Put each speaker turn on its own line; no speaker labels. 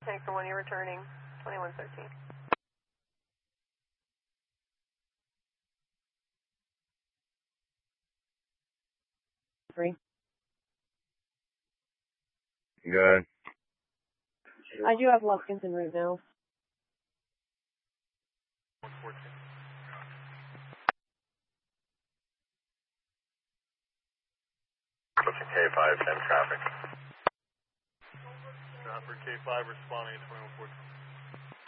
Take the one you're returning, 2113.
Three.
Good.
I do have Luskins en route now.
114.
Approaching K5, 10 traffic.
Stratford K5 responding to 2114.